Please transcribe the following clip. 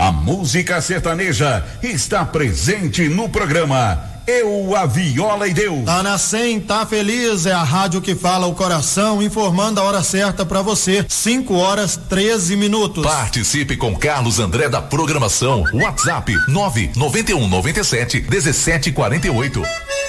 A música sertaneja está presente no programa Eu, a Viola e Deus. Tá na 100, tá feliz, é a rádio que fala o coração, informando a hora certa pra você, 5h13. Participe com Carlos André da programação, WhatsApp 99197 1748.